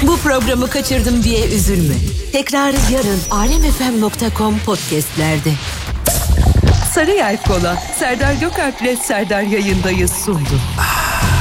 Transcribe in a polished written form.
Bu programı kaçırdım diye üzülme. Tekrarı yarın alemfm.com podcastlerde. Sarıyer Kola, Serdar Gökalp'le Serdar yayındayız sundu.